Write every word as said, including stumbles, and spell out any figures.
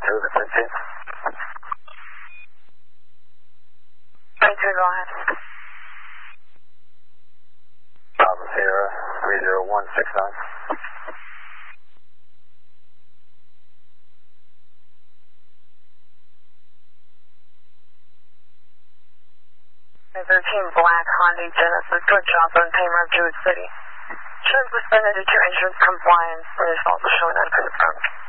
two, the fifteenth. twenty-two, go ahead. Bravo Sierra, three zero one six nine. thirteen Black Hyundai Genesis to a job on Tamer of Jewett City. Shows suspended due to insurance compliance, and is also showing unconfirmed.